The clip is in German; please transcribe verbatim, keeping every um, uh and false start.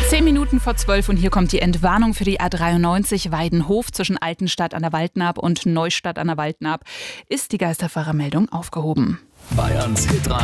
Zehn Minuten vor zwölf und hier kommt die Entwarnung für die A dreiundneunzig Weidenhof zwischen Altenstadt an der Waldnaab und Neustadt an der Waldnaab. Ist die Geisterfahrermeldung aufgehoben. Bayerns Hitradio.